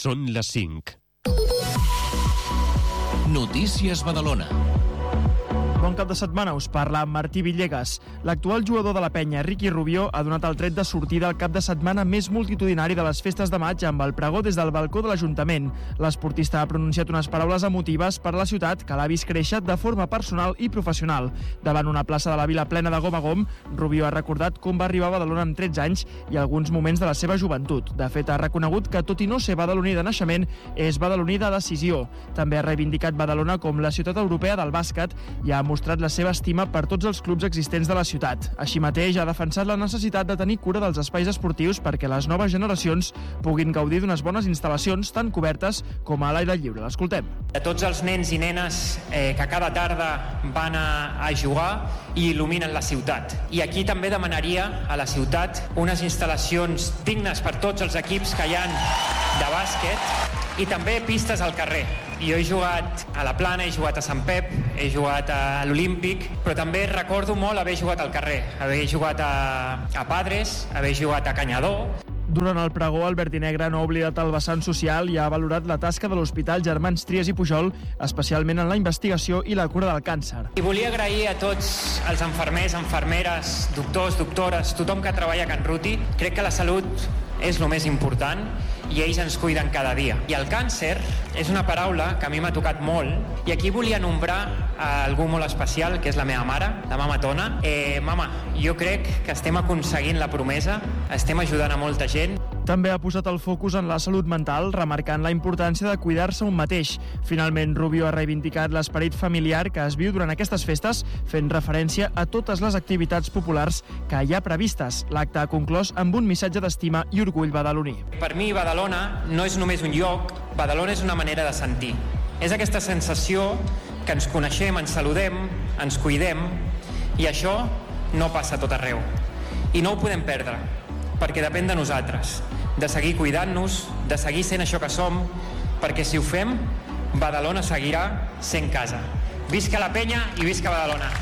Són les 5. Notícies Badalona. Bon cap de setmana, us parla Martí Villegas. L'actual jugador de la penya, Ricky Rubio, ha donat el tret de sortida al cap de setmana més multitudinari de les festes de maig amb el pregó des del balcó de l'Ajuntament. L'esportista ha pronunciat unes paraules emotives per a la ciutat que l'ha vist créixer de forma personal i professional. Davant una plaça de la vila plena de gom a gom, Rubio ha recordat com va arribar a Badalona amb 13 anys i alguns moments de la seva joventut. De fet, ha reconegut que, tot i no ser badaloní de naixement, és badaloní de decisió. També ha reivindicat Badalona com la ciutat europea del bàsquet i ha mostrat la seva estima per tots els clubs existents de la ciutat. Així mateix, ha defensat la necessitat de tenir cura dels espais esportius perquè les noves generacions puguin gaudir d'unes bones instal·lacions tant cobertes com a l'aire lliure. L'escoltem. A tots els nens i nenes que cada tarda van a jugar i il·luminen la ciutat. I aquí també demanaria a la ciutat unes instal·lacions dignes per tots els equips que hi ha de bàsquet i també pistes al carrer. Jo he jugat a la Plana, he jugat a Sant Pep, he jugat a l'Olímpic, però també recordo molt haver jugat al carrer, haver jugat a Padres, haver jugat a Canyadó. Durant el pregó, Albert i Negre no ha oblidat el vessant social i ha valorat la tasca de l'Hospital Germans Trias i Pujol, especialment en la investigació i la cura del càncer. I volia agrair a tots els infermers, infermeres, doctors, doctores, tothom que treballa a Can Ruti. Crec que la salut és el més important i ells ens cuiden cada dia. I el càncer és una paraula que a mi m'ha tocat molt i aquí volia nombrar a algú molt especial, que és la meva mare, la mama Tona. Mama, jo crec que estem aconseguint la promesa, estem ajudant a molta gent. També ha posat el focus en la salut mental, remarcant la importància de cuidar-se un mateix. Finalment, Rubio ha reivindicat l'esperit familiar que es viu durant aquestes festes, fent referència a totes les activitats populars que hi ha previstes. L'acte ha conclòs amb un missatge d'estima i orgull badaloní. Per mi, Badalona no és només un lloc, Badalona és una manera de sentir. És aquesta sensació que ens coneixem, ens saludem, ens cuidem, i això no passa a tot arreu. I no ho podem perdre, perquè depèn de nosaltres, de seguir cuidant-nos, de seguir sent això que som, perquè si ho fem, Badalona seguirà sent casa. Visca la penya i visca Badalona!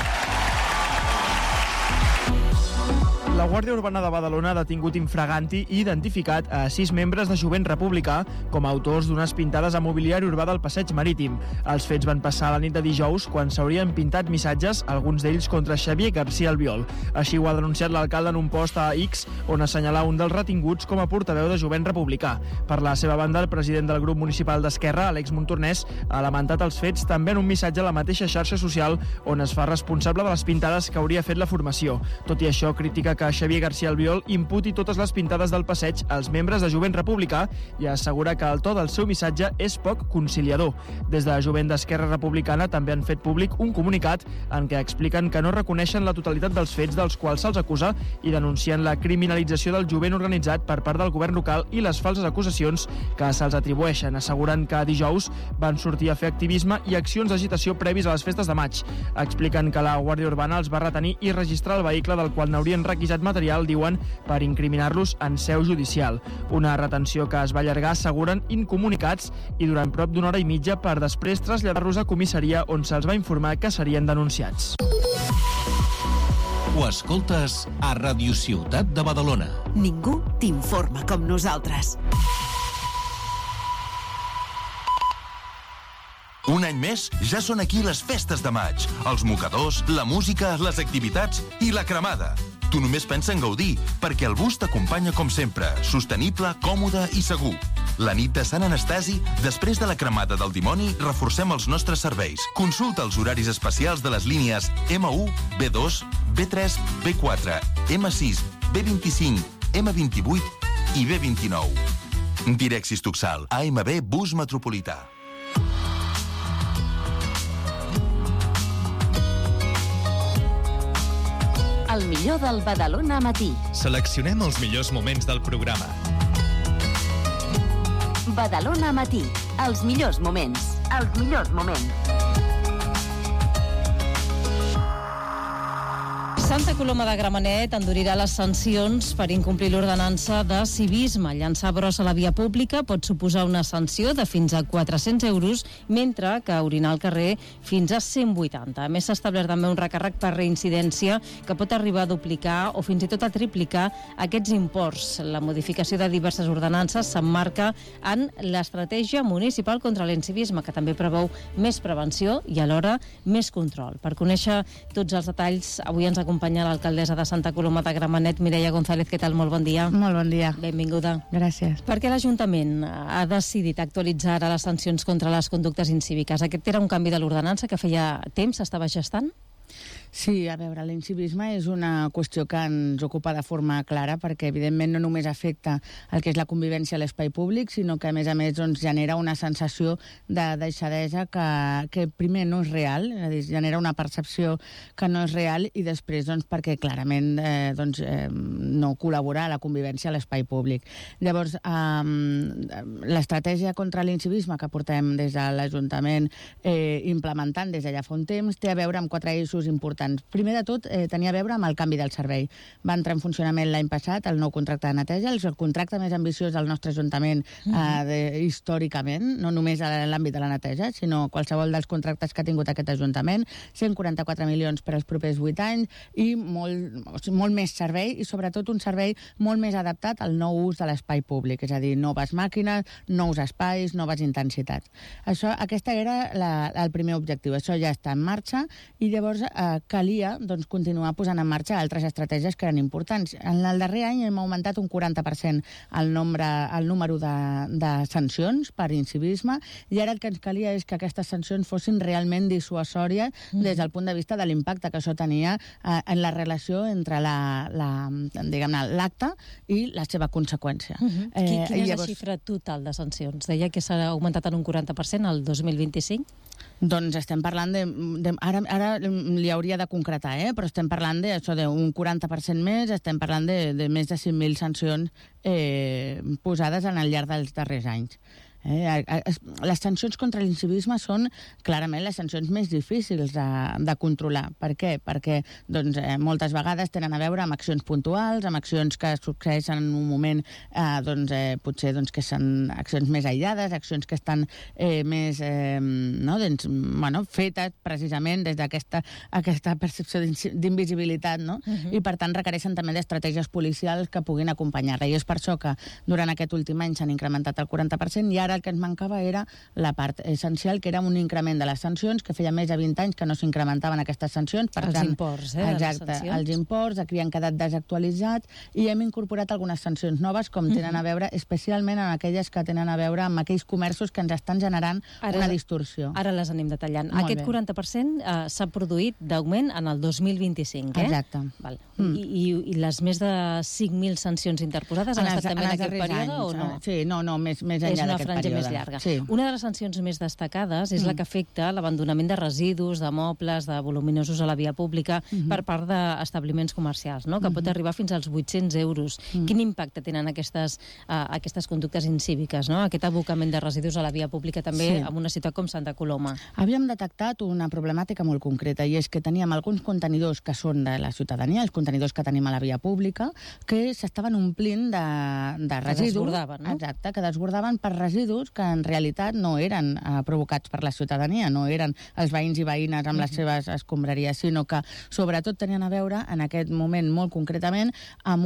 La Guàrdia Urbana de Badalona ha detingut infraganti i identificat a 6 membres de Jovent Republicà com a autors d'unes pintades a mobiliari urbà del Passeig Marítim. Els fets van passar la nit de dijous quan s'haurien pintat missatges, alguns d'ells contra Xavier García Albiol. Així ho ha denunciat l'alcalde en un post a X on assenyalà un dels retinguts com a portaveu de Jovent Republicà. Per la seva banda, el president del grup municipal d'Esquerra, Àlex Montornès, ha lamentat els fets també en un missatge a la mateixa xarxa social on es fa responsable de les pintades que hauria fet la formació. Tot i això, critica que Xavier García Albiol imputi totes les pintades del passeig als membres de Jovent Republicà i assegura que el to del seu missatge és poc conciliador. Des de Jovent d'Esquerra Republicana també han fet públic un comunicat en què expliquen que no reconeixen la totalitat dels fets dels quals se'ls acusa i denuncien la criminalització del jovent organitzat per part del govern local i les falses acusacions que se'ls atribueixen, assegurant que dijous van sortir a fer activisme i accions d'agitació previs a les festes de maig. Expliquen que la Guàrdia Urbana els va retenir i registrar el vehicle del qual n'haurien requisat material, diuen, per incriminar-los en seu judicial. Una retenció que es va allargar, asseguren, incomunicats i durant prop d'una hora i mitja per després traslladar-los a comissaria on se'ls va informar que serien denunciats. Ho escoltes a Ràdio Ciutat de Badalona. Ningú t'informa com nosaltres. Un any més, ja són aquí les festes de maig. Els mocadors, la música, les activitats i la cremada. Tu només pensa en gaudir, perquè el bus t'acompanya com sempre, sostenible, còmode i segur. La nit de Sant Anastasi, després de la cremada del dimoni, reforcem els nostres serveis. Consulta els horaris especials de les línies M1, B2, B3, B4, M6, B25, M28 i B29. Direxis Tuxal, AMB Bus Metropolità. El millor del Badalona Matí. Seleccionem els millors moments del programa. Badalona Matí. Els millors moments. Els millors moments. Santa Coloma de Gramenet endurirà les sancions per incomplir l'ordenança de civisme. Llançar brossa a la via pública pot suposar una sanció de fins a 400 euros, mentre que orinar al carrer fins a 180. A més, s'ha establert també un recàrrec per reincidència que pot arribar a duplicar o fins i tot a triplicar aquests imports. La modificació de diverses ordenances s'emmarca en l'estratègia municipal contra l'incivisme, que també preveu més prevenció i alhora més control. Per conèixer tots els detalls, avui ens acompanya l'alcaldessa de Santa Coloma de Gramenet, Mireia González. Què tal? Molt bon dia. Molt bon dia. Benvinguda. Gràcies. Per què l'Ajuntament ha decidit actualitzar ara les sancions contra les conductes incíviques? Aquest era un canvi de l'ordenança que feia temps estava gestant? Sí, a veure, l'incivisme és una qüestió que ens ocupa de forma clara perquè, evidentment, no només afecta el que és la convivència a l'espai públic, sinó que, a més, doncs, genera una sensació de deixadesa que primer no és real, és a dir, genera una percepció que no és real i després, doncs, perquè clarament no col·labora a la convivència a l'espai públic. Llavors, l'estratègia contra l'incivisme que portem des de l'Ajuntament implementant des d'allà fa un temps té a veure amb 4 eixos importants. Primer de tot, tenia a veure amb el canvi del servei. Va entrar en funcionament l'any passat el nou contracte de neteja, el contracte més ambiciós del nostre Ajuntament històricament, no només en l'àmbit de la neteja, sinó qualsevol dels contractes que ha tingut aquest Ajuntament, 144 milions per als propers 8 anys i molt més servei i sobretot un servei molt més adaptat al nou ús de l'espai públic, és a dir, noves màquines, nous espais, noves intensitats. Aquesta era el primer objectiu, això ja està en marxa i llavors calia continuar posant en marxa altres estratègies que eren importants. En el darrer any hem augmentat un 40% el número de sancions per incivisme i ara el que ens calia és que aquestes sancions fossin realment dissuasòries des del punt de vista de l'impacte que això tenia en la relació entre l'acte i la seva conseqüència. Quina és la xifra total de sancions? Deia que s'ha augmentat en un 40% el 2025? Doncs estem parlant ara li hauria de concretar, però estem parlant d'un 40% més, estem parlant de més de 5.000 sancions posades al llarg dels darrers anys. Les sancions contra l'incivisme són clarament les sancions més difícils de controlar. Per què? Perquè moltes vegades tenen a veure amb accions puntuals, amb accions que succeeixen en un moment potser que són accions més aïllades, accions que estan més fetes precisament des d'aquesta percepció d'invisibilitat, i per tant requereixen també d'estratègies policials que puguin acompanyar-la. I és per això que durant aquest últim any s'han incrementat el 40% i ara el que ens mancava era la part essencial, que era un increment de les sancions, que feia més de 20 anys que no s'incrementaven aquestes sancions. Els imports, exacte, els imports havien quedat desactualitzats i hem incorporat algunes sancions noves, com tenen a veure especialment en aquelles que tenen a veure amb aquells comerços que ens estan generant una distorsió. Ara les anem detallant. Aquest 40% s'ha produït d'augment en el 2025, Exacte. I les més de 5.000 sancions interposades han estat també en aquest període o no? Sí, no, més enllà d'aquest període. Més llarga. Sí. Una de les sancions més destacades és la que afecta l'abandonament de residus, de mobles, de voluminosos a la via pública per part d'establiments comercials, que pot arribar fins als 800 euros. Quin impacte tenen aquestes conductes incíviques, aquest abocament de residus a la via pública també en una ciutat com Santa Coloma? Havíem detectat una problemàtica molt concreta i és que teníem alguns contenidors que són de la ciutadania, els contenidors que tenim a la via pública, que s'estaven omplint de residus. Que desbordaven, no? Exacte, que desbordaven per residus que en realitat no eren provocats per la ciutadania, no eren els veïns i veïnes amb les seves escombraries, sinó que sobretot tenien a veure en aquest moment molt concretament amb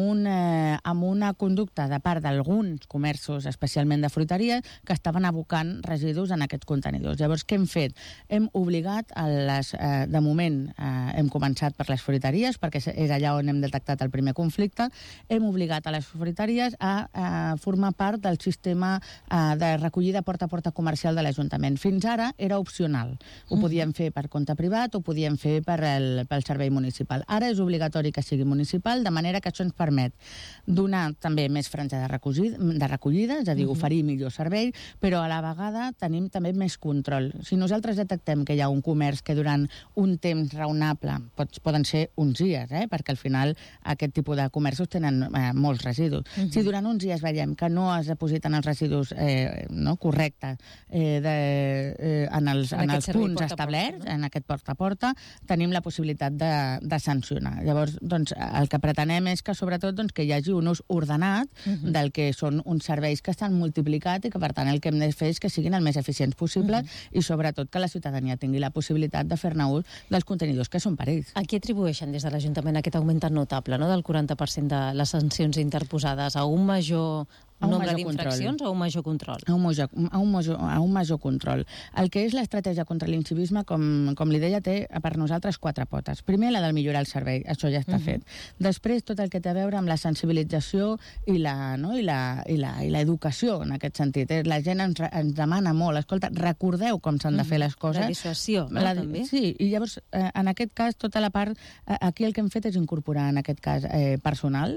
una conducta de part d'alguns comerços, especialment de fruiteria, que estaven abocant residus en aquests contenidors. Llavors, què hem fet? Hem obligat de moment hem començat per les fruiteries, perquè és allà on hem detectat el primer conflicte, hem obligat a les fruiteries a formar part del sistema de recollida porta a porta comercial de l'Ajuntament. Fins ara era opcional. Ho podíem fer per compte privat, ho podíem fer pel servei municipal. Ara és obligatori que sigui municipal, de manera que això ens permet donar també més franja de recollida, és a dir, oferir millor servei, però a la vegada tenim també més control. Si nosaltres detectem que hi ha un comerç que durant un temps raonable, poden ser uns dies, perquè al final aquest tipus de comerços tenen molts residus. Si durant uns dies veiem que no es depositen els residus correcte en els punts establerts, en aquest porta a porta, tenim la possibilitat de sancionar. Llavors, doncs, el que pretenem és que, sobretot, doncs, que hi hagi un ús ordenat del que són uns serveis que estan multiplicats i que, per tant, el que hem de fer és que siguin el més eficients possibles i, sobretot, que la ciutadania tingui la possibilitat de fer-ne ús dels contenidors que són per ells. A qui atribueixen des de l'Ajuntament aquest augment tan notable, no?, del 40% de les sancions interposades? A un major nombre d'infraccions o a un major control? A un major control. El que és l'estratègia contra l'incivisme, com li deia, té per nosaltres 4 potes. Primer, la del millorar el servei, això ja està fet. Després, tot el que té a veure amb la sensibilització i l'educació, en aquest sentit. La gent ens demana molt, escolta, recordeu com s'han de fer les coses. La dissuasió, no, també? Sí, i llavors, en aquest cas, tota la part... Aquí el que hem fet és incorporar, en aquest cas, personal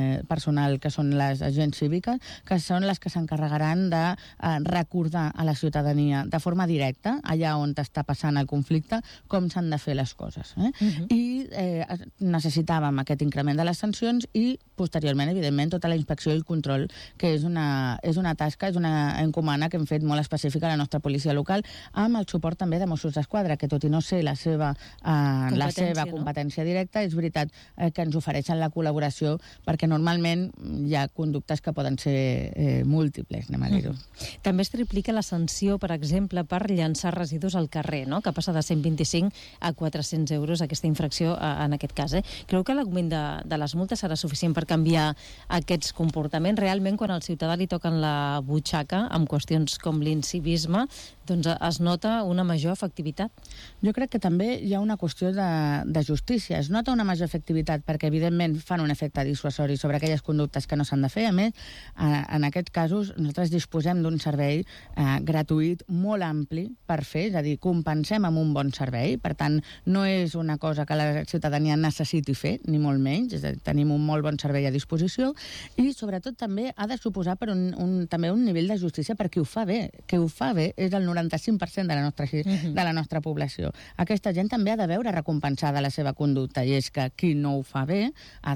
que són les agents cíviques, que són les que s'encarregaran de recordar a la ciutadania de forma directa, allà on està passant el conflicte, com s'han de fer les coses. I necessitàvem aquest increment de les sancions i, posteriorment, evidentment, tota la inspecció i el control, que és una tasca, és una encomana que hem fet molt específica a la nostra policia local, amb el suport també de Mossos d'Esquadra, que tot i no ser la seva competència directa, és veritat que ens ofereixen la col·laboració, perquè normalment hi ha conductes que poden ser múltiples, anem a dir-ho. També es triplica la sanció, per exemple, per llançar residus al carrer, no?, que passa de 125 a 400 euros aquesta infracció en aquest cas. Creu que l'augment de les multes serà suficient per canviar aquests comportaments? Realment, quan al ciutadà li toquen la butxaca amb qüestions com l'incivisme, doncs es nota una major efectivitat? Jo crec que també hi ha una qüestió de justícia. Es nota una major efectivitat perquè, evidentment, fan un efecte dissuasori sobre aquelles conductes que no s'han de fer. A més, en aquests casos, nosaltres disposem d'un servei gratuït molt ampli per fer, és a dir, compensem amb un bon servei. Per tant, no és una cosa que la ciutadania necessiti fer, ni molt menys. És a dir, tenim un molt bon servei a disposició i, sobretot, també ha de suposar també un nivell de justícia per qui ho fa bé. Qui ho fa bé és el 95% de la nostra població. Aquesta gent també ha de veure recompensada la seva conducta, i és que qui no ho fa bé ha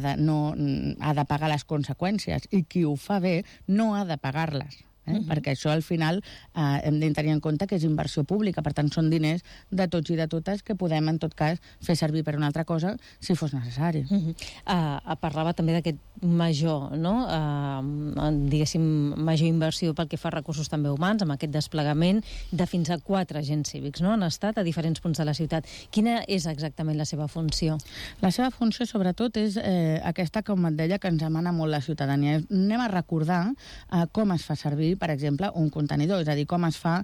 de pagar les conseqüències, i qui ho fa bé no ha de pagar-les. Perquè això al final hem de tenir en compte que és inversió pública, per tant són diners de tots i de totes que podem en tot cas fer servir per una altra cosa si fos necessari. Parlava també d'aquest major, no? Diguéssim, major inversió pel que fa a recursos també humans, amb aquest desplegament de fins a 4 agents cívics, no?, han estat a diferents punts de la ciutat. Quina és exactament la seva funció? La seva funció, sobretot, és aquesta, com et deia, que ens demana molt la ciutadania. Anem a recordar com es fa servir, per exemple, un contenidor, és a dir, com es fa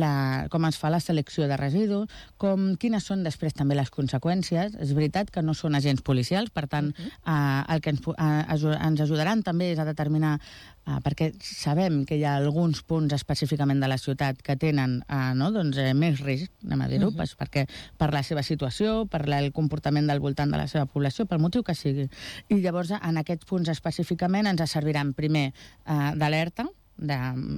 la selecció de residus, quines són després també les conseqüències. És veritat que no són agents policials, per tant, el que ens ajudaran també és a determinar, perquè sabem que hi ha alguns punts específicament de la ciutat que tenen més risc, anem a dir-ho, perquè per la seva situació, per el comportament del voltant de la seva població, pel motiu que sigui. I llavors, en aquests punts específicament, ens serviran primer d'alerta, de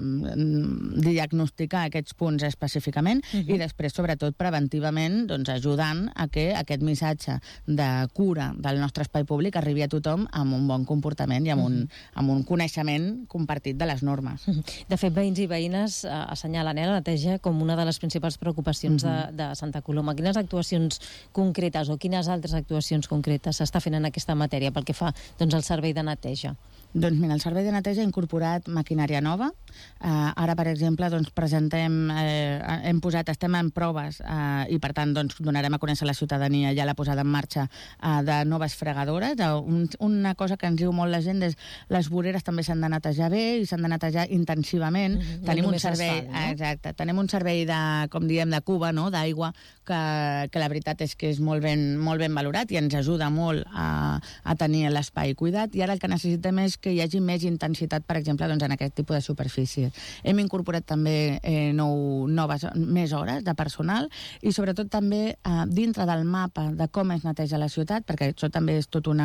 diagnosticar aquests punts específicament i després, sobretot, preventivament, ajudant a que aquest missatge de cura del nostre espai públic arribi a tothom amb un bon comportament i amb un coneixement compartit de les normes. De fet, veïns i veïnes assenyalen la neteja com una de les principals preocupacions de Santa Coloma. Quines actuacions concretes o quines altres actuacions concretes s'està fent en aquesta matèria pel que fa al servei de neteja? Doncs mira, el servei de neteja ha incorporat maquinària nova. Ara, per exemple, estem en proves i, per tant, donarem a conèixer a la ciutadania ja la posada en marxa de noves fregadores. Una cosa que ens diu molt la gent és les voreres també s'han de netejar bé i s'han de netejar intensivament. Tenim un servei, exacte, tenim un servei de, com diem, de cuba, d'aigua, que la veritat és que és molt ben valorat i ens ajuda molt a tenir l'espai cuidat. I ara el que necessitem és que hi hagi més intensitat, per exemple, en aquest tipus de superfície. Hem incorporat també més hores de personal i, sobretot, també dintre del mapa de com es neteja la ciutat, perquè això també és tota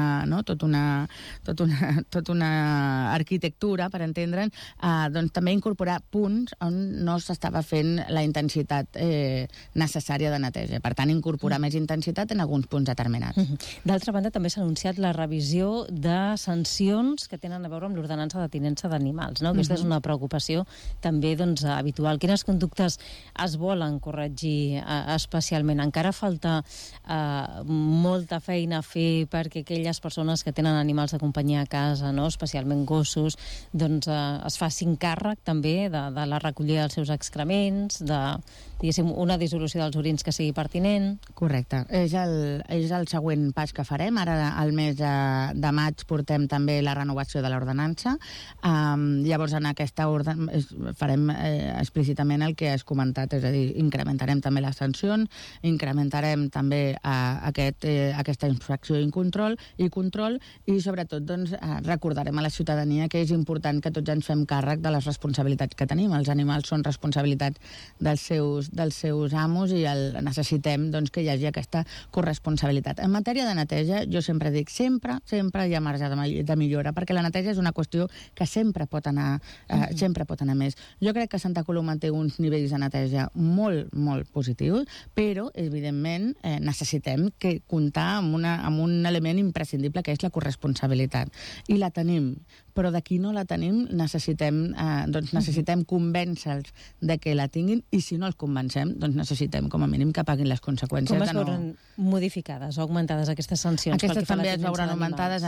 una arquitectura, per entendre'n, també incorporar punts on no s'estava fent la intensitat necessària de neteja. Per tant, incorporar més intensitat en alguns punts determinats. D'altra banda, també s'ha anunciat la revisió de sancions que tenen a veure amb l'ordenança de tinença d'animals, no? Aquesta és una preocupació ocupació també doncs, habitual. Quines conductes es volen corregir especialment? Encara falta molta feina a fer perquè aquelles persones que tenen animals de companyia a casa, no? Especialment gossos, doncs es facin càrrec també de la recollida dels seus excrements, de, diguéssim, una dissolució dels orins que sigui pertinent. Correcte. És el següent pas que farem. Ara, al mes de maig, portem també la renovació de l'ordenança. Llavors, en aquesta farem explícitament el que has comentat, és a dir, incrementarem també les sancions, incrementarem també aquesta inspecció i control, i sobretot doncs, recordarem a la ciutadania que és important que tots ens fem càrrec de les responsabilitats que tenim. Els animals són responsabilitats dels seus amos i necessitem doncs, que hi hagi aquesta corresponsabilitat. En matèria de neteja, jo sempre dic, sempre hi ha marge de millora, perquè la neteja és una qüestió que sempre pot anar més. Jo crec que Santa Coloma té uns nivells de neteja molt, molt positius, però, evidentment, necessitem comptar amb un element imprescindible, que és la corresponsabilitat. I la tenim, però de qui no la tenim necessitem convèncer-los de que la tinguin, i si no els convencem, doncs necessitem com a mínim que paguin les conseqüències. Com es veuran modificades o augmentades aquestes sancions? Aquestes també es veuran augmentades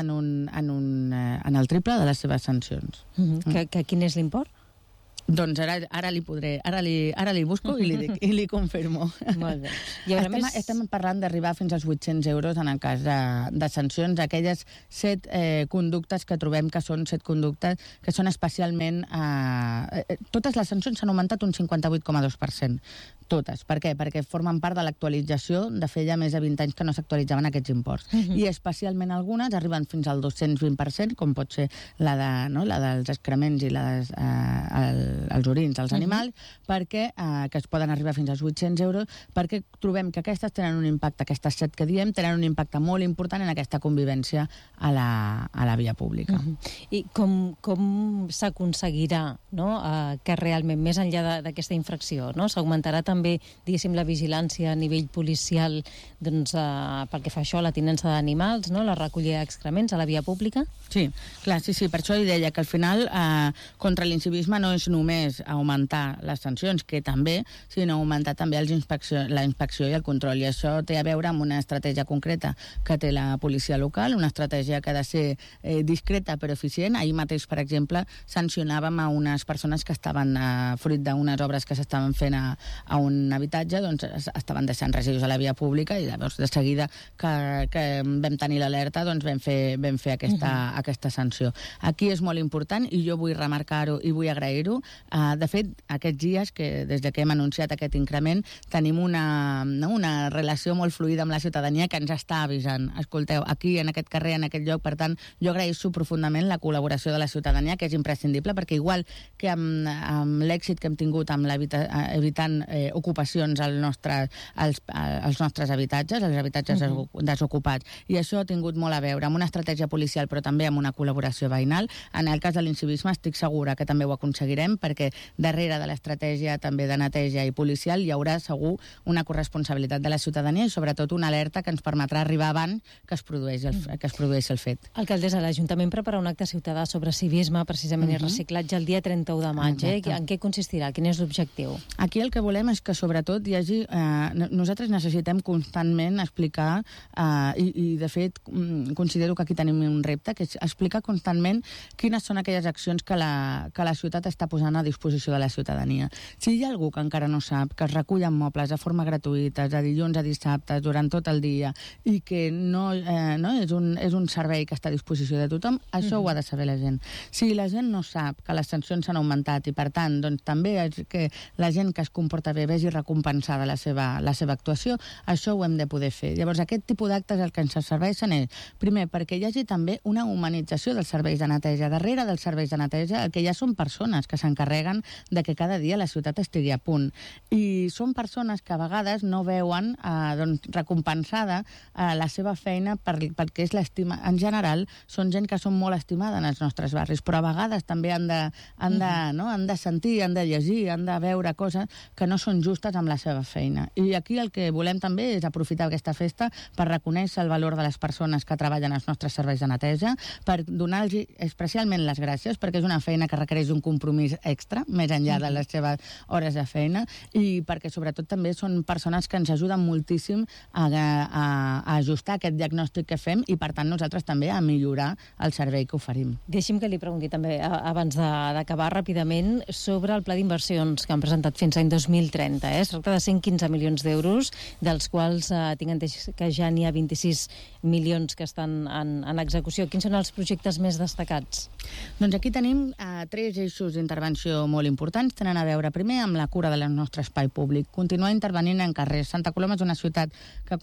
en el triple de les seves sancions. Quin és l'import? Doncs ara li busco i li confirmo. Molt bé. Estem parlant d'arribar fins als 800 euros en el cas de sancions, aquelles 7 conductes que trobem que són 7 conductes que són especialment... Totes les sancions s'han augmentat un 58,2%. Totes. Per què? Perquè formen part de l'actualització de fer ja més de 20 anys que no s'actualitzaven aquests imports. I especialment algunes arriben fins al 220%, com pot ser la dels excrements i els orins dels animals, perquè que es poden arribar fins als 800 euros, perquè trobem que aquestes tenen un impacte, aquestes 7 que diem, tenen un impacte molt important en aquesta convivència a la via pública. I com s'aconseguirà que realment, més enllà d'aquesta infracció, s'augmentarà també, diguéssim, la vigilància a nivell policial pel que fa això, la tinença d'animals, la recollida d'excrements a la via pública? Sí, clar, sí, per això deia que al final contra l'incivisme no és només augmentar les sancions, que també, sinó augmentar també la inspecció i el control, i això té a veure amb una estratègia concreta que té la policia local, una estratègia que ha de ser discreta però eficient. Ahir mateix, per exemple, sancionàvem a unes persones que estaven, fruit d'unes obres que s'estaven fent a un habitatge, doncs estaven deixant residus a la via pública, i llavors de seguida que vam tenir l'alerta doncs vam fer aquesta sanció. Aquí és molt important, i jo vull remarcar-ho i vull agrair-ho. De fet, aquests dies, que des que hem anunciat aquest increment, tenim una relació molt fluida amb la ciutadania que ens està avisant. Escolteu, aquí, en aquest carrer, en aquest lloc, per tant, jo agraeixo profundament la col·laboració de la ciutadania, que és imprescindible, perquè igual que amb l'èxit que hem tingut amb evitant ocupacions als nostres habitatges, als habitatges desocupats, i això ha tingut molt a veure amb una estratègia policial, però també amb una col·laboració veïnal. En el cas de l'incivisme estic segura que també ho aconseguirem, perquè darrere de l'estratègia també de neteja i policial hi haurà segur una corresponsabilitat de la ciutadania, i sobretot una alerta que ens permetrà arribar abans que es produeixi el fet. Alcaldessa, l'Ajuntament prepara un acte ciutadà sobre civisme, precisament, i reciclatge el dia 31 de maig. En què consistirà? Quin és l'objectiu? Aquí el que volem és que sobretot hi hagi... Nosaltres necessitem constantment explicar, i de fet considero que aquí tenim un repte, que és explicar constantment quines són aquelles accions que la ciutat està posant a disposició de la ciutadania. Si hi ha algú que encara no sap que es recullen mobles de forma gratuïta, de dilluns a dissabtes, durant tot el dia, i que no és un servei que està a disposició de tothom, això ho ha de saber la gent. Si la gent no sap que les sancions s'han augmentat, i per tant doncs, també és que la gent que es comporta bé vegi recompensada la seva actuació, això ho hem de poder fer. Llavors, aquest tipus d'actes el que ens serveixen és, primer, perquè hi hagi també una humanització dels serveis de neteja. Darrere dels serveis de neteja el que hi ha són persones que s'encarreguen de que cada dia la ciutat estigui a punt. I són persones que a vegades no veuen recompensada la seva feina perquè és l'estima. En general, són gent que són molt estimada en els nostres barris, però a vegades també han de sentir, han de llegir, han de veure coses que no són són justes amb la seva feina. I aquí el que volem també és aprofitar aquesta festa per reconèixer el valor de les persones que treballen als nostres serveis de neteja, per donar-los especialment les gràcies, perquè és una feina que requereix un compromís extra, més enllà de les seves hores de feina, i perquè sobretot també són persones que ens ajuden moltíssim a ajustar aquest diagnòstic que fem i, per tant, nosaltres també a millorar el servei que oferim. Deixi'm que li pregunti també, abans d'acabar ràpidament, sobre el pla d'inversions que han presentat fins l'any 2030. Es tracta de 115 milions d'euros, dels quals tinc entès que ja n'hi ha 26 milions que estan en execució. Quins són els projectes més destacats? Doncs aquí tenim 3 eixos d'intervenció molt importants. Tenen a veure primer amb la cura del nostre espai públic. Continuar intervenint en carrers. Santa Coloma és una ciutat que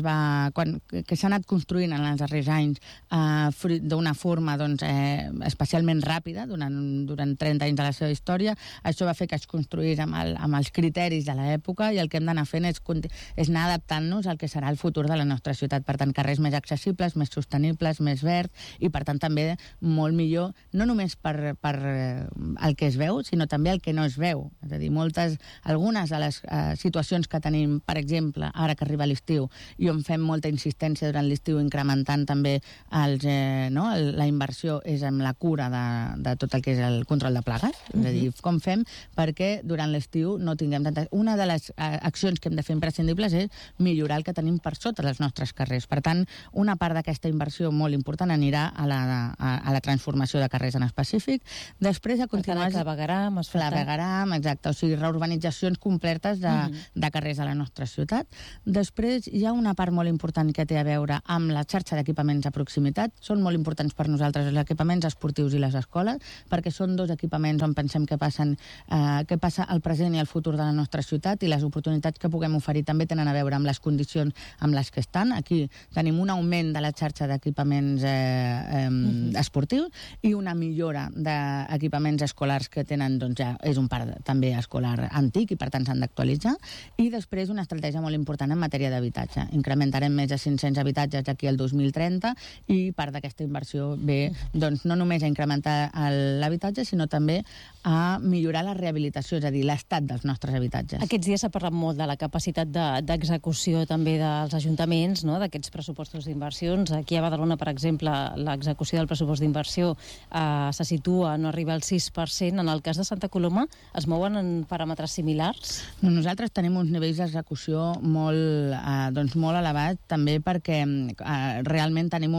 que s'ha anat construint en els darrers anys d'una forma especialment ràpida durant 30 anys de la seva història. Això va fer que es construís amb els criteris de l'època, i el que hem d'anar fent és anar adaptant-nos al que serà el futur de la nostra ciutat. Per tant, carrers més accessibles, més sostenibles, més verds, i per tant també molt millor, no només per el que es veu, sinó també el que no es veu. És a dir, algunes de les situacions que tenim, per exemple, ara que arriba l'estiu, i on fem molta insistència durant l'estiu, incrementant també la inversió, és amb la cura de tot el que és el control de plagues. És a dir, com fem perquè durant l'estiu no tinguem tantes... Una de les accions que hem de fer imprescindibles és millorar el que tenim per sota dels nostres carrers. Per tant, una part d'aquesta inversió molt important anirà a la transformació de carrers en específic. Després, a continuar... Clavegueram, Clavegueram, exacte. O sigui, reurbanitzacions completes de carrers a la nostra ciutat. Després, hi ha una part molt important que té a veure amb la xarxa d'equipaments de proximitat. Són molt importants per nosaltres els equipaments esportius i les escoles, perquè són 2 equipaments on pensem que passa el present i el futur de la nostra ciutat, i les oportunitats que puguem oferir també tenen a veure amb les condicions amb les que estan. Aquí tenim un augment de la xarxa d'equipaments esportius i una millora d'equipaments escolars que tenen, doncs ja és un parc també escolar antic i per tant s'han d'actualitzar. I després una estratègia molt important en matèria d'habitatge. Incrementarem més de 500 habitatges d'aquí al 2030, i part d'aquesta inversió ve doncs, no només a incrementar l'habitatge, sinó també a millorar la rehabilitació, és a dir, l'estat dels nostres habitatges. Aquests dies s'ha parlat molt de la capacitat d'execució també dels ajuntaments, no?, d'aquests pressupostos d'inversions. Aquí a Badalona, per exemple, l'execució del pressupost d'inversió se situa, no arriba al 6%. En el cas de Santa Coloma, es mouen en paràmetres similars? Nosaltres tenim uns nivells d'execució molt elevats, també perquè realment tenim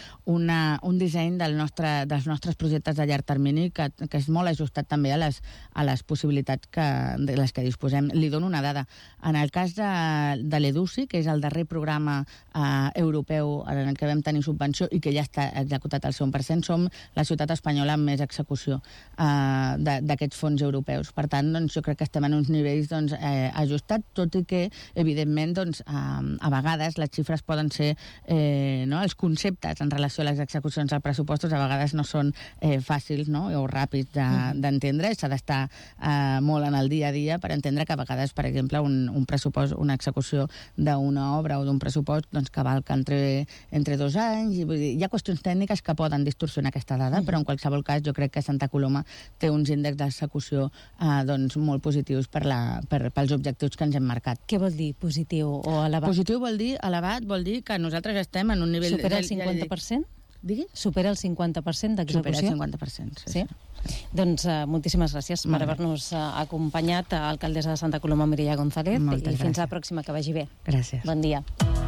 un disseny dels nostres projectes de llarg termini que és molt ajustat també a les possibilitats de les que disposem. Li dono una dada. En el cas de l'EDUSI, que és el darrer programa europeu en el que vam tenir subvenció i que ja està executat al 100%, som la ciutat espanyola amb més execució d'aquests fons europeus. Per tant, jo crec que estem en uns nivells ajustats, tot i que, evidentment, a vegades les xifres poden ser... Els conceptes en relació a les execucions dels pressupostos a vegades no són fàcils o ràpids d'entendre. S'ha d'estar molt en el dia a dia per entendre que a vegades, per exemple, un pressupost, una execució d'una obra o d'un pressupost cavalca entre 2 anys. Hi ha qüestions tècniques que poden distorsionar aquesta dada, però en qualsevol cas jo crec que Santa Coloma té uns índexs d'execució molt positius pels objectius que ens hem marcat. Què vol dir positiu o elevat? Positiu vol dir elevat, vol dir que nosaltres estem en un nivell... Supera el 50%? Digui? Supera el 50% d'execució? Supera el 50%, sí. Doncs moltíssimes gràcies per haver-nos acompanyat, alcaldessa de Santa Coloma, Mireia González, i fins a la pròxima, que vagi bé. Gràcies. Bon dia.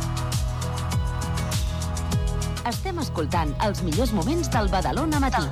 Estem escoltant els millors moments del Badalona Matí.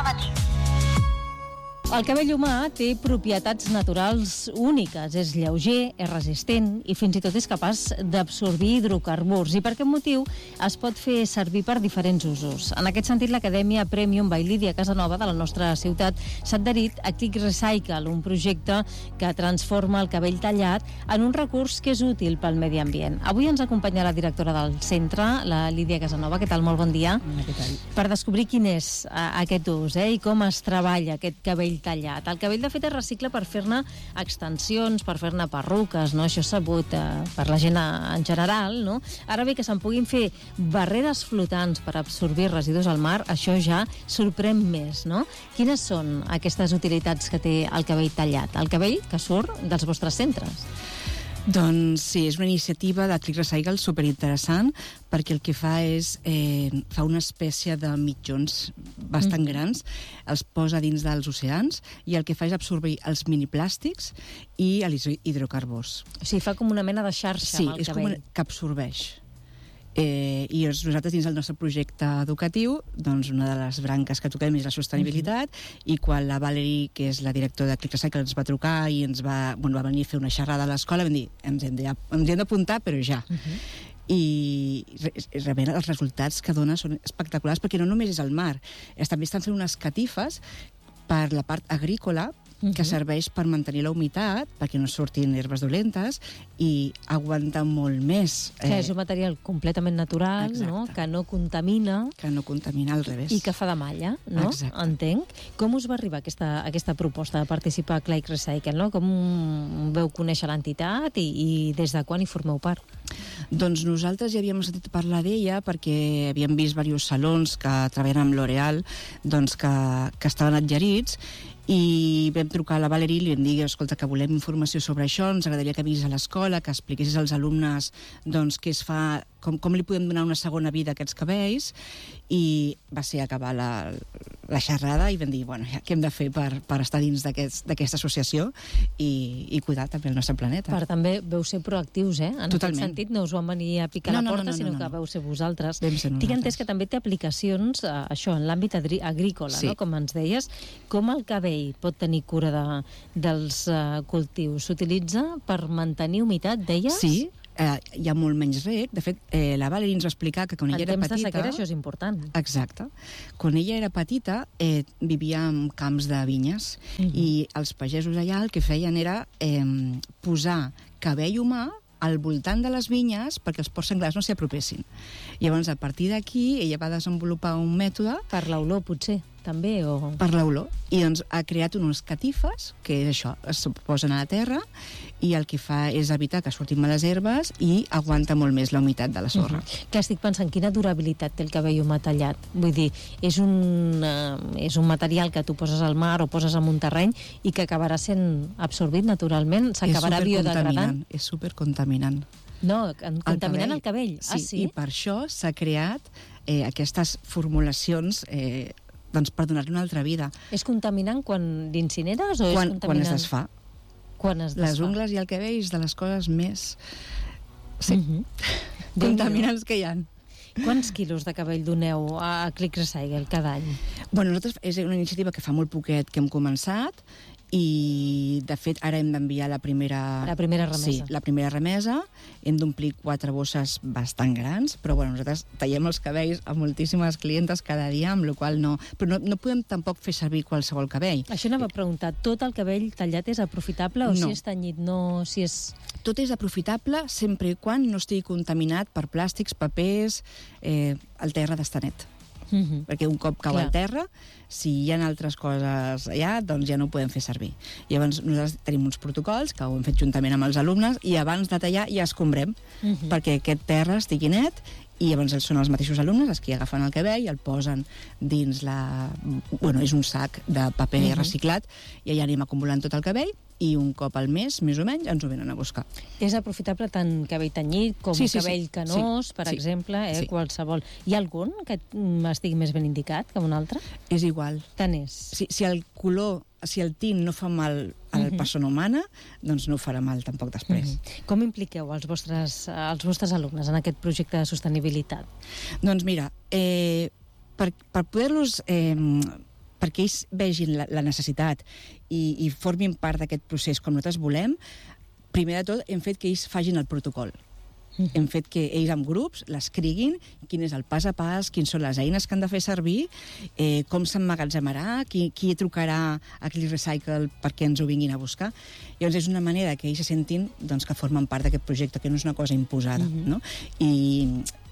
El cabell humà té propietats naturals úniques. És lleuger, és resistent i fins i tot és capaç d'absorbir hidrocarburs. I per aquest motiu es pot fer servir per diferents usos. En aquest sentit, l'Acadèmia Premium by Lídia Casanova de la nostra ciutat s'ha adherit a Click Recycle, un projecte que transforma el cabell tallat en un recurs que és útil pel medi ambient. Avui ens acompanya la directora del centre, la Lídia Casanova. Què tal? Molt bon dia. Què tal? Per descobrir quin és aquest ús i com es treballa aquest cabell cabell tallat. El cabell, de fet, es recicla per fer-ne extensions, per fer-ne perruques, no? Això és sabut per la gent en general, no? Ara bé, que se'n puguin fer barreres flotants per absorbir residus al mar, això ja sorprèn més, no? Quines són aquestes utilitats que té el cabell tallat? El cabell que surt dels vostres centres. Doncs sí, és una iniciativa de Click Recycle superinteressant, perquè el que fa és fa una espècie de mitjons bastant grans, els posa dins dels oceans i el que fa és absorbir els miniplàstics i els hidrocarburs. O sigui, fa com una mena de xarxa amb el cabell. Sí, és com que absorbeix. I nosaltres dins del nostre projecte educatiu, doncs una de les branques que toquem és la sostenibilitat, i quan la Valerie, que és la directora de Click Recycle, ens va trucar i ens va venir a fer una xerrada a l'escola, vam dir, ens hem d'apuntar, però ja. I realment els resultats que dona són espectaculars, perquè no només és el mar, també estan fent unes catifes per la part agrícola, que serveix per mantenir la humitat, perquè no surtin herbes dolentes, i aguanta molt més. Que és un material completament natural, no? Que no contamina. Que no contamina, al revés. I que fa de malla, no? Exacte. Entenc. Com us va arribar aquesta proposta de participar a Click Recycle, no? Com veu conèixer l'entitat i des de quan hi formeu part? Doncs nosaltres ja havíem sentit parlar d'ella perquè havíem vist diversos salons que treballen amb L'Oreal, doncs que estaven adherits, i vam trucar a la Valerie i li vam dir, escolta, que volem informació sobre això, ens agradaria que vinguis a l'escola, que expliquessis als alumnes doncs, què es fa, com li podem donar una segona vida a aquests cabells, i va ser acabar la xerrada i vam dir, bueno, què hem de fer per estar dins d'aquesta associació i cuidar també el nostre planeta. Per també veu ser proactius, eh? En Totalment. aquest sentit, no us van venir a picar la porta, sinó que veu ser vosaltres. Tinc entès que també té aplicacions, això, en l'àmbit agrícola, no? Com ens deies. Com el cabell pot tenir cura dels cultius? S'utilitza per mantenir humitat, deies? Sí, hi ha molt menys reg. De fet, la Valerie ens va explicar que quan ella era petita... En temps de sequera això és important. Exacte. Quan ella era petita, vivia en camps de vinyes, i els pagesos allà el que feien era posar cabell humà al voltant de les vinyes perquè els porcs senglars no s'hi apropessin. Llavors, a partir d'aquí, ella va desenvolupar un mètode... Per l'olor, potser, també, o... Per l'olor. I doncs ha creat unes catifes, que és això, es posen a la terra, i el que fa és evitar que surtin males herbes i aguanta molt més la humitat de la sorra. Que estic pensant, quina durabilitat té el cabell humà tallat? Vull dir, és un material que tu poses al mar o poses en un terreny i que acabarà sent absorbit naturalment, s'acabarà biodegradant. És supercontaminant. No, contaminant el cabell. Sí, i per això s'ha creat aquestes formulacions doncs per donar-li una altra vida. És contaminant quan l'incineres o és contaminant? Quan es desfà. Quan es desfà. Les ungles i el cabell és de les coses més contaminants que hi ha. Quants quilos de cabell doneu a Click Recycle cada any? Bueno, nosaltres és una iniciativa que fa molt poquet que hem començat, i de fet ara hem d'enviar la primera remesa. Sí, la primera remesa. Hem d'omplir 4 bosses bastant grans, però bueno, nosaltres tallem els cabells a moltíssimes clientes cada dia, amb la qual no podem tampoc fer servir qualsevol cabell. Això anava a preguntar, tot el cabell tallat és aprofitable o si és tenyit? No, si és... Tot és aprofitable sempre i quan no estigui contaminat per plàstics, papers, el terra d'estar net. Perquè un cop cau al terra, si hi ha altres coses allà, doncs ja no ho podem fer servir. Llavors nosaltres tenim uns protocols que ho hem fet juntament amb els alumnes, i abans de tallar ja escombrem perquè aquest terra estigui net, i llavors són els mateixos alumnes els que agafen el cabell, el posen dins és un sac de paper reciclat, i allà anem acumulant tot el cabell, i un cop al mes, més o menys, ens ho venen a buscar. És aprofitable tant cabell tenyit com cabell canós, per exemple, qualsevol. Hi ha algun que estigui més ben indicat que un altre? És igual. Tant és. Si el color, si el tint no fa mal a la persona humana, doncs no ho farà mal tampoc després. Com impliqueu els vostres alumnes en aquest projecte de sostenibilitat? Doncs mira, per poder-los... perquè ells vegin la necessitat i formin part d'aquest procés com nosaltres volem, primer de tot hem fet que ells facin el protocol. Hem fet que ells en grups l'escriguin, quin és el pas a pas, quines són les eines que han de fer servir, com s'emmagatzemarà, qui trucarà a Click Recycle perquè ens ho vinguin a buscar. Llavors és una manera que ells se sentin que formen part d'aquest projecte, que no és una cosa imposada. No? I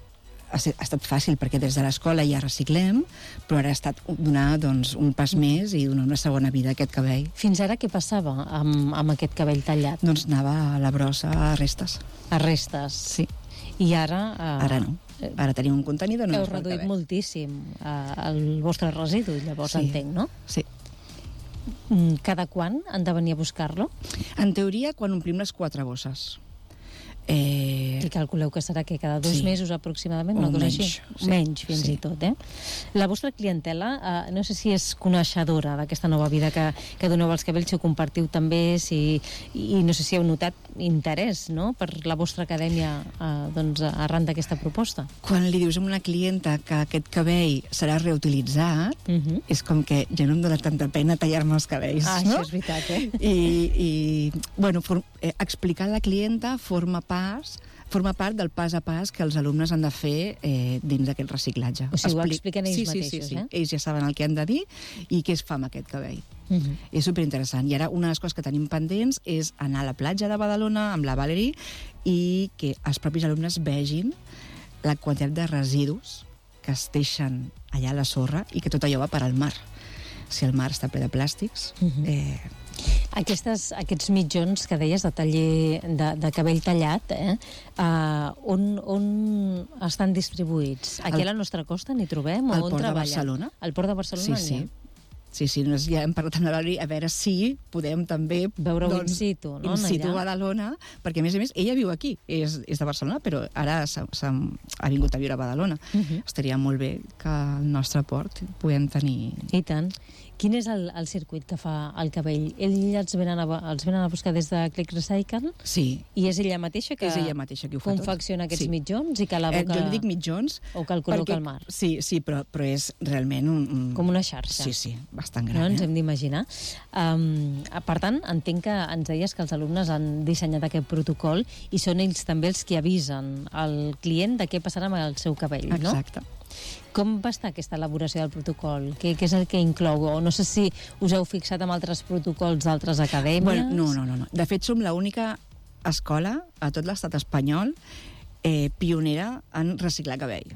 ha estat fàcil, perquè des de l'escola ja reciclem, però ara ha estat donar un pas més i donar una segona vida a aquest cabell. Fins ara què passava amb aquest cabell tallat? Doncs anava a la brossa a restes. A restes? Sí. I ara... Ara no. Ara tenim un contenidor. Heu reduït moltíssim el vostre residu, llavors entenc, no? Sí. Cada quan han de venir a buscar-lo? En teoria, quan omplim les 4 bosses. I calculeu que serà que cada 2 mesos aproximadament, una cosa menys, així? sí. Menys, fins i tot, eh? La vostra clientela, no sé si és coneixedora d'aquesta nova vida que doneu als cabells, si ho compartiu també, i no sé si heu notat interès, no?, per la vostra acadèmia arran d'aquesta proposta. Quan li dius a una clienta que aquest cabell serà reutilitzat, és com que ja no em dóna tanta pena tallar-me els cabells, no? Això és veritat, eh? I bueno, explicar a la clienta forma part del pas a pas que els alumnes han de fer dins d'aquest reciclatge. O sigui, ho expliquen ells mateixos, sí. Ells ja saben el que han de dir i què es fa amb aquest cabell. És superinteressant. I ara una de les coses que tenim pendents és anar a la platja de Badalona amb la Valerie i que els propis alumnes vegin la quantitat de residus que es deixen allà a la sorra i que tot allò va per al mar. Si el mar està ple de plàstics... Aquests mitjons que deies de taller de cabell tallat, on estan distribuïts? Aquí a la nostra costa n'hi trobem? Al Port de Barcelona. Al Port de Barcelona sí. Sí, ja hem parlat amb la Valerie a veure si podem també veure-ho in situ, no? In situ a Badalona, perquè a més ella viu aquí, és de Barcelona, però ara ha vingut a viure a Badalona. Estaria molt bé que al nostre port puguem tenir... I tant. Quin és el circuit que fa el cabell? Ells els venen a buscar des de Click Recycle? Sí. I és ella mateixa que ho fa confecciona aquests mitjons i que l'aboca... Jo li dic mitjons... O que el col·loca al mar. Sí, però és realment com una xarxa. Sí, bastant gran. No ens hem d'imaginar. Per tant, entenc que ens deies que els alumnes han dissenyat aquest protocol i són ells també els que avisen al client de què passarà amb el seu cabell, no? Exacte. Com va estar aquesta elaboració del protocol? Què és el que inclou? O no sé si us heu fixat amb altres protocols d'altres acadèmies? Bueno, no. De fet, som l'única escola a tot l'estat espanyol pionera en reciclar cabell.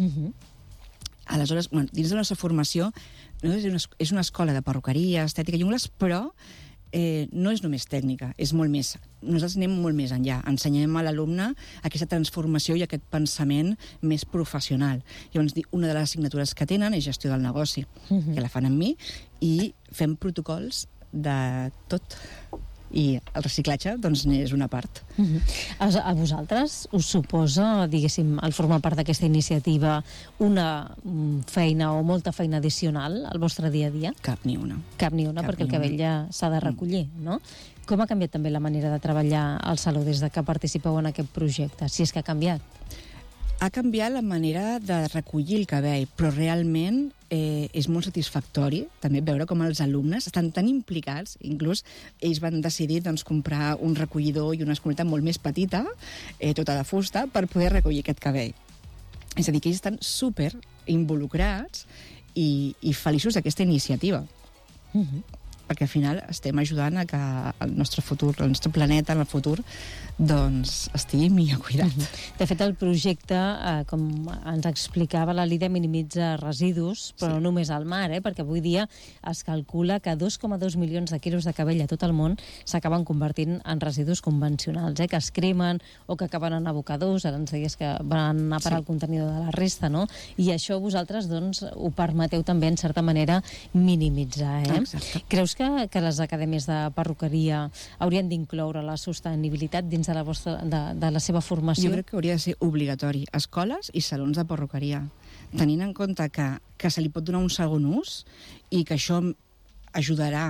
Aleshores, dins de la nostra formació, és una escola de perruqueria, estètica i ungles, però no és només tècnica, és molt més. Nosaltres anem molt més enllà. Ensenyem a l'alumne aquesta transformació i aquest pensament més professional. Llavors, una de les assignatures que tenen és gestió del negoci, que la fan amb mi, i fem protocols de tot. I el reciclatge, doncs, n'és una part. A vosaltres us suposa, diguéssim, el formar part d'aquesta iniciativa una feina o molta feina addicional al vostre dia a dia? Cap ni una. Perquè el cabell ja s'ha de recollir, no? Com ha canviat també la manera de treballar al Saló des que participeu en aquest projecte, si és que ha canviat? Ha canviat la manera de recollir el cabell, però realment és molt satisfactori també veure com els alumnes estan tan implicats, inclús ells van decidir comprar un recollidor i una escometa molt més petita, tota de fusta, per poder recollir aquest cabell. És a dir, que ells estan super involucrats i feliços d'aquesta iniciativa. Perquè al final estem ajudant a que el nostre futur, el nostre planeta en el futur, doncs estigui millor cuidat. De fet, el projecte, com ens explicava la Lídia, minimitza residus, però no només al mar, perquè avui dia es calcula que 2,2 milions de quilos de cabell a tot el món s'acaben convertint en residus convencionals, que es cremen o que acaben en abocadors, ara ens deies que van anar a parar al contenidor de la resta, no? I això vosaltres, doncs, ho permeteu també, en certa manera, minimitzar, Exacte. Creus que les acadèmies de perruqueria haurien d'incloure la sostenibilitat dins de la seva formació? Jo crec que hauria de ser obligatori. Escoles i salons de perruqueria. Tenint en compte que se li pot donar un segon ús i que això ajudarà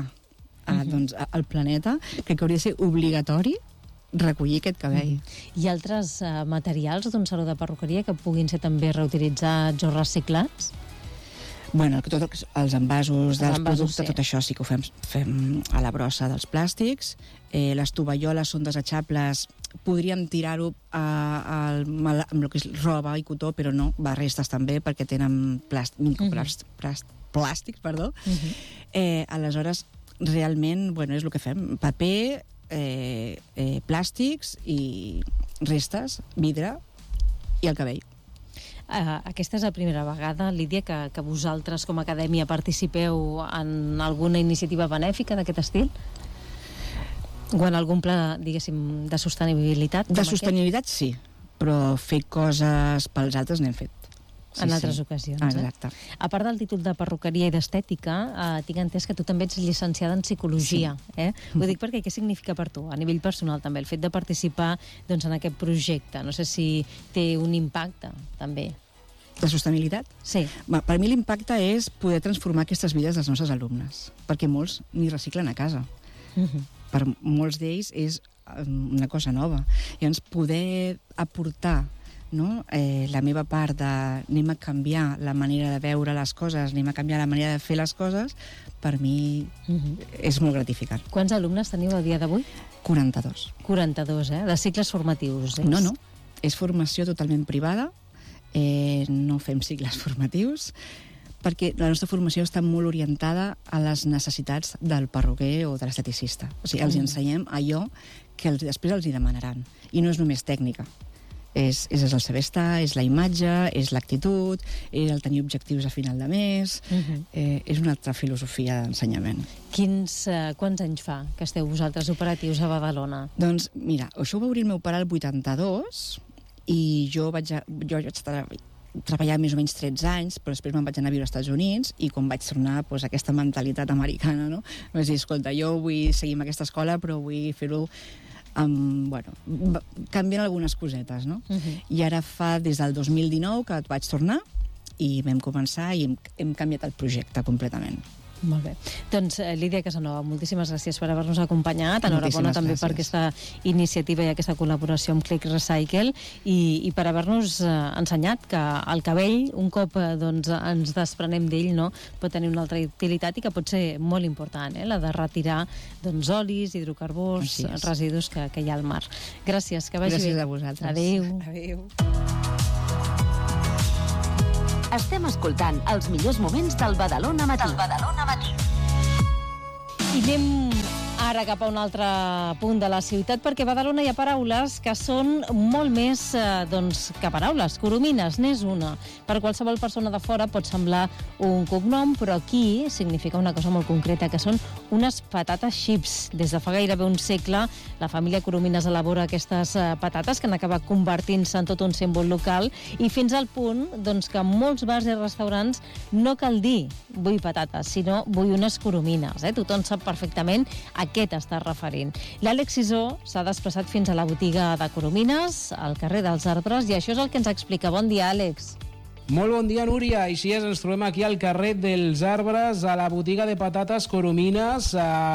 al planeta, crec que hauria de ser obligatori recollir aquest cabell. I altres materials d'un saló de perruqueria que puguin ser també reutilitzats o reciclats? Bueno, tots els envasos dels productes, tot això sí que ho fem a la brossa dels plàstics. Les tovalloles són desechables, podríem tirar-ho amb el que és roba i cotó, però no, va restes també, perquè tenen plàstics, perdó. Aleshores, realment, és el que fem. Paper, plàstics i restes, vidre i el cabell. Aquesta és la primera vegada, Lídia, que vosaltres com a acadèmia participeu en alguna iniciativa benèfica d'aquest estil? O en algun pla, diguéssim, de sostenibilitat? De sostenibilitat sí, però fer coses pels altres n'hem fet. En altres ocasions. Exacte. A part del títol de perruqueria i d'estètica, tinc entès que tu també ets llicenciada en psicologia. Ho dic perquè què significa per tu, a nivell personal també, el fet de participar en aquest projecte? No sé si té un impacte, també. De sostenibilitat? Sí. Per mi l'impacte és poder transformar aquestes vides dels nostres alumnes, perquè molts ni reciclen a casa. Per molts d'ells és una cosa nova. Llavors, poder aportar la meva part de anem a canviar la manera de veure les coses, anem a canviar la manera de fer les coses, per mi és molt gratificant. Quants alumnes teniu a dia d'avui? 42. 42, de cicles formatius. No, és formació totalment privada, no fem cicles formatius, perquè la nostra formació està molt orientada a les necessitats del perruquer o de l'esteticista. O sigui, els ensenyem allò que després els hi demanaran. I no és només tècnica. És el saber estar, és la imatge, és l'actitud, és el tenir objectius a final de mes, és una altra filosofia d'ensenyament. Quants anys fa que esteu vosaltres operatius a Badalona? Doncs mira, això ho va obrir el meu pare el 82 i jo vaig treballar més o menys 13 anys, però després me'n vaig anar a viure als Estats Units i quan vaig tornar, aquesta mentalitat americana, no? Vaig dir, escolta, jo vull seguir en aquesta escola, però vull fer-ho canviant algunes cosetes, no? I ara fa des del 2019 que vaig tornar i vam començar i hem canviat el projecte completament. Molt bé. Doncs, Lídia Casanova, moltíssimes gràcies per haver-nos acompanyat. Enhorabona també per aquesta iniciativa i aquesta col·laboració amb Click Recycle i per haver-nos ensenyat que el cabell, un cop ens desprenem d'ell, pot tenir una altra utilitat i que pot ser molt important, la de retirar olis, hidrocarburs, residus que hi ha al mar. Gràcies, que vagi bé. Gràcies a vosaltres. Adéu. Estem escoltant els millors moments del Badalona Matí. I anem ara cap a un altre punt de la ciutat, perquè a Badalona hi ha paraules que són molt més que paraules. Coromines n'és una. Per qualsevol persona de fora pot semblar un cognom, però aquí significa una cosa molt concreta, que són unes patates chips. Des de fa gairebé un segle, la família Coromines elabora aquestes patates que han acabat convertint-se en tot un símbol local i fins al punt que en molts bars i restaurants no cal dir vull patates, sinó vull unes coromines. Tothom sap perfectament a què t'estàs referint. L'Àlex Sisó s'ha desplaçat fins a la botiga de Coromines, al carrer dels Arbres, i això és el que ens explica. Bon dia, Àlex. Molt bon dia, Núria. Així és, ens trobem aquí al carrer dels Arbres, a la botiga de patates Coromines.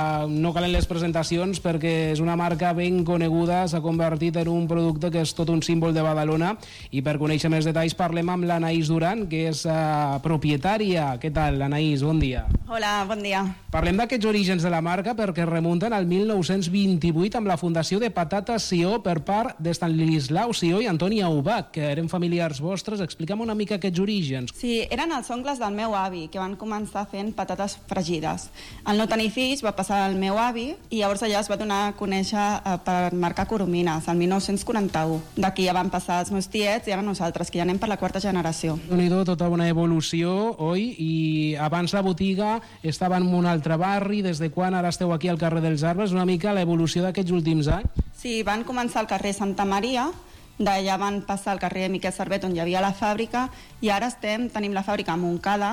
No calen les presentacions perquè és una marca ben coneguda, s'ha convertit en un producte que és tot un símbol de Badalona, i per conèixer més detalls parlem amb l'Anaïs Duran, que és propietària. Què tal, Anaïs? Bon dia. Hola, bon dia. Parlem d'aquests orígens de la marca perquè remunten al 1928 amb la fundació de Patates Sió per part d'Estanislau Sió i Antònia Ubach, que eren familiars vostres. Explica'm una mica aquests orígens. Sí, eren els oncles del meu avi, que van començar fent patates fregides. Al no tenir fills va passar al meu avi i llavors allà es va donar a conèixer per marcar Coromines, el 1941. D'aquí ja van passar els meus tiets i ara nosaltres, que ja anem per la quarta generació. Déu-n'hi-do, tota una evolució, oi? I abans la botiga estava en un altre barri. Des de quan ara esteu aquí al carrer dels Arbres? Una mica l'evolució d'aquests últims anys? Sí, van començar al carrer Santa Maria, d'allà van passar al carrer Miquel Servet, on hi havia la fàbrica, i ara tenim la fàbrica a Montcada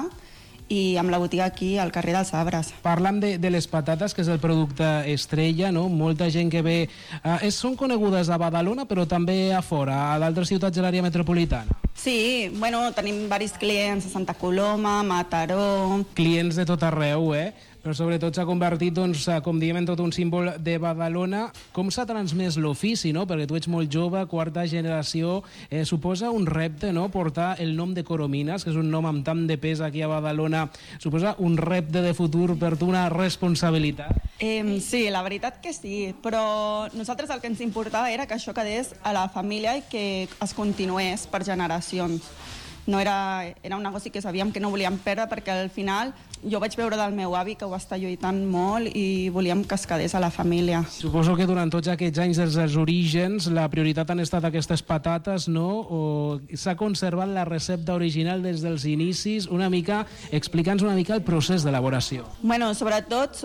i amb la botiga aquí al carrer dels Arbres. Parlant de les patates, que és el producte estrella, no? Molta gent que ve... són conegudes a Badalona, però també a fora, a d'altres ciutats de l'àrea metropolitana. Sí, tenim diversos clients a Santa Coloma, Mataró... Clients de tot arreu, però sobretot s'ha convertit, com diem, en tot un símbol de Badalona. Com s'ha transmès l'ofici, no? Perquè tu ets molt jove, quarta generació, suposa un repte, no?, portar el nom de Coromines, que és un nom amb tant de pes aquí a Badalona, suposa un repte de futur per tu, una responsabilitat? Sí, la veritat que sí, però nosaltres el que ens importava era que això quedés a la família i que es continués per generacions. No era un negoci que sabíem que no volíem perdre, perquè al final jo vaig veure del meu avi que ho està lluitant molt i volíem que es quedés a la família. Suposo que durant tots aquests anys des dels orígens la prioritat han estat aquestes patates, no? O s'ha conservat la recepta original des dels inicis? Explica'ns una mica el procés d'elaboració. Bueno, sobretot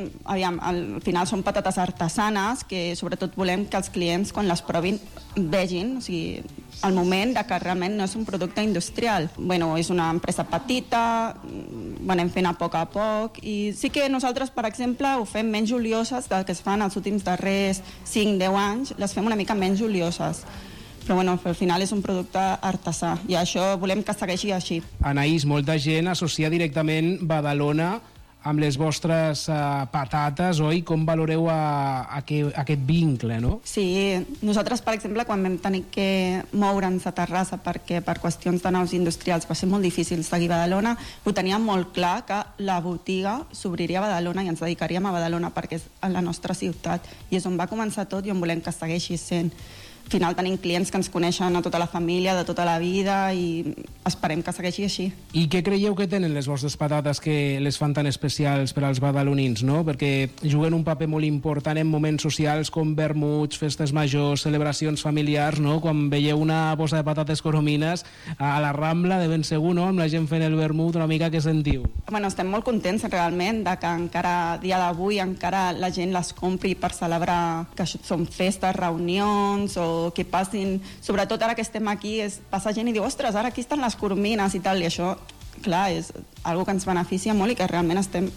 al final són patates artesanes que sobretot volem que els clients quan les provin vegin, o sigui, al moment de que realment no és un producte industrial. Bueno, és una empresa petita, anem fent a poc i sí que nosaltres, per exemple, ho fem menys olioses del que es fan els últims darrers 5-10 anys, les fem una mica menys olioses. Però bueno, al final és un producte artesà i això volem que segueixi així. Anaïs, molta gent associa directament Badalona amb les vostres patates, oi? Com valoreu aquest vincle, no? Sí, nosaltres, per exemple, quan vam tenir que moure'ns a Terrassa perquè per qüestions de naus industrials va ser molt difícil seguir Badalona, ho teníem molt clar que la botiga s'obriria a Badalona i ens dedicaríem a Badalona perquè és a la nostra ciutat i és on va començar tot i on volem que segueixi sent. Al final tenim clients que ens coneixen a tota la família, de tota la vida i esperem que segueixi així. I què creieu que tenen les vostres patates que les fan tan especials per als badalonins, no? Perquè juguen un paper molt important en moments socials com vermuts, festes majors, celebracions familiars, no? Quan veieu una bossa de patates coromines a la Rambla, de ben segur, no? Amb la gent fent el vermut, una mica què sentiu? Bueno, estem molt contents realment de que encara a dia d'avui encara la gent les compri per celebrar que són festes, reunions o que passin, sobretot ara que estem aquí, passa gent i diu, ostres, ara aquí estan les coromines i tal, i això, clar, és una que ens beneficia molt i que realment estem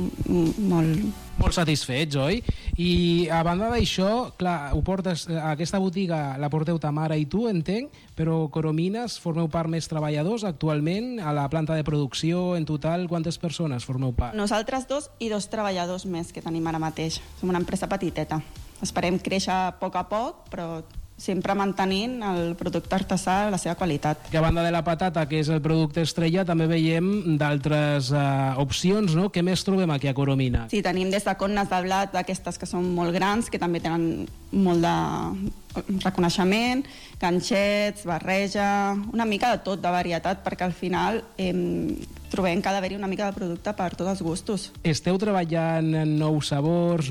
molt satisfets, oi? I a banda d'això, clar, ho portes, aquesta botiga la porteu ta mare i tu, entenc, però Coromines, formeu part més treballadors actualment a la planta de producció, en total, quantes persones formeu part? Nosaltres 2 i 2 treballadors més que tenim ara mateix. Som una empresa petiteta. Esperem créixer a poc, però sempre mantenint el producte artesà a la seva qualitat. I a banda de la patata, que és el producte estrella, també veiem d'altres opcions, no? Què més trobem aquí a Coromina? Sí, tenim des de connes de blat, d'aquestes que són molt grans, que també tenen molt de reconeixement, ganxets, barreja, una mica de tot, de varietat, perquè al final trobem que ha d'haver-hi una mica de producte per tots els gustos. Esteu treballant en nous sabors,